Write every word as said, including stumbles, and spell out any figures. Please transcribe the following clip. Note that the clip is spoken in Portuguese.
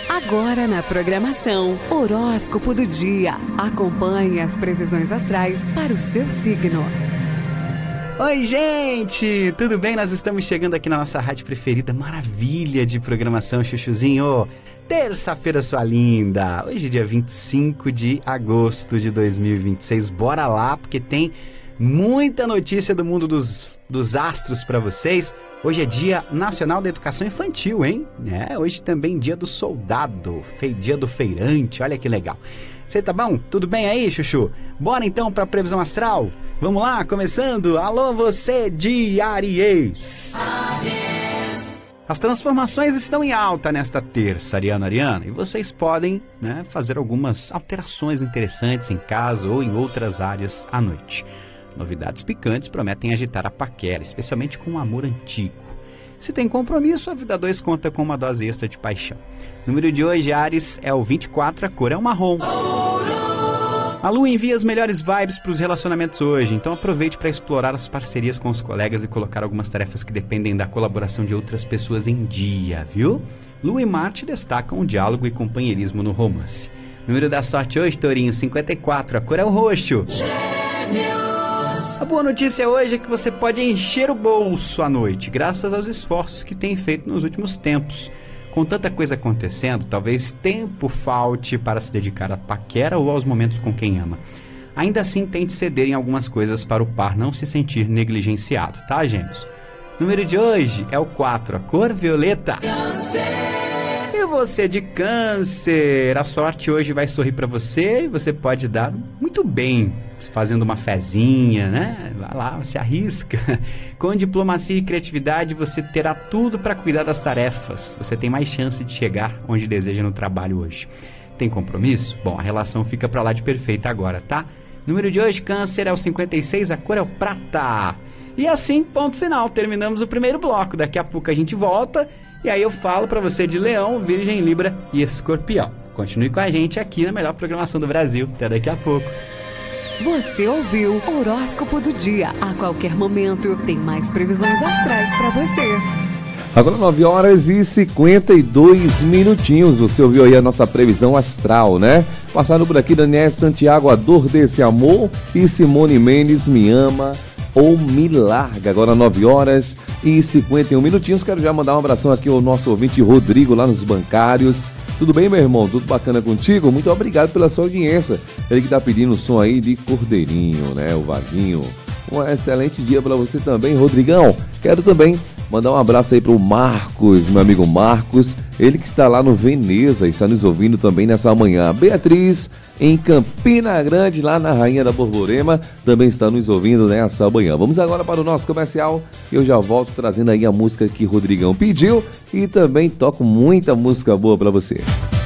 Agora na programação, horóscopo do dia. Acompanhe as previsões astrais para o seu signo. Oi, gente! Tudo bem? Nós estamos chegando aqui na nossa rádio preferida. Maravilha de programação, Chuchuzinho! Terça-feira, sua linda! Hoje é dia vinte e cinco de agosto de dois mil e vinte e seis. Bora lá, porque tem muita notícia do mundo dos, dos astros para vocês. Hoje é Dia Nacional da Educação Infantil, hein? É, hoje também dia do soldado, dia do feirante, olha que legal. Você tá bom? Tudo bem aí, Chuchu? Bora então pra previsão astral? Vamos lá, começando. Alô, você de Áries. Áries. As transformações estão em alta nesta terça, Ariana, Ariana, e vocês podem, né, fazer algumas alterações interessantes em casa ou em outras áreas à noite. Novidades picantes prometem agitar a paquera, especialmente com um amor antigo. Se tem compromisso, a vida dois conta com uma dose extra de paixão. O número de hoje, Áries, é o vinte e quatro, a cor é o marrom. A Lua envia as melhores vibes para os relacionamentos hoje, então aproveite para explorar as parcerias com os colegas e colocar algumas tarefas que dependem da colaboração de outras pessoas em dia, viu? Lua e Marte destacam o diálogo e companheirismo no romance. O número da sorte hoje, Tourinho, cinquenta e quatro, a cor é o roxo. A boa notícia hoje é que você pode encher o bolso à noite, graças aos esforços que tem feito nos últimos tempos. Com tanta coisa acontecendo, talvez tempo falte para se dedicar à paquera ou aos momentos com quem ama. Ainda assim, tente ceder em algumas coisas para o par não se sentir negligenciado, tá, gêmeos? O número de hoje é o quatro, a cor violeta. Câncer. E você de Câncer, a sorte hoje vai sorrir para você e você pode dar muito bem, fazendo uma fezinha, né? Vai lá, se arrisca. Com diplomacia e criatividade, você terá tudo para cuidar das tarefas. Você tem mais chance de chegar onde deseja no trabalho hoje. Tem compromisso? Bom, a relação fica para lá de perfeita agora, tá? O número de hoje, Câncer, é o cinquenta e seis, a cor é o prata. E assim, ponto final, terminamos o primeiro bloco. Daqui a pouco a gente volta e aí eu falo para você de Leão, Virgem, Libra e Escorpião. Continue com a gente aqui na melhor programação do Brasil. Até daqui a pouco. Você ouviu o Horóscopo do Dia. A qualquer momento tem mais previsões astrais para você. Agora nove horas e cinquenta e dois minutinhos. Você ouviu aí a nossa previsão astral, né? Passando por aqui, Daniel Santiago, A Dor Desse Amor, e Simone Mendes, Me Ama ou Me Larga. Agora nove horas e cinquenta e um minutinhos. Quero já mandar um abração aqui ao nosso ouvinte Rodrigo, lá nos bancários. Tudo bem, meu irmão? Tudo bacana contigo? Muito obrigado pela sua audiência. Ele que tá pedindo o som aí de Cordeirinho, né? O Vaguinho. Um excelente dia para você também, Rodrigão. Quero também mandar um abraço aí pro Marcos, meu amigo Marcos. Ele que está lá no Veneza, está nos ouvindo também nessa manhã. Beatriz, em Campina Grande, lá na Rainha da Borborema, também está nos ouvindo nessa manhã. Vamos agora para o nosso comercial. Eu já volto trazendo aí a música que Rodrigão pediu e também toco muita música boa para você.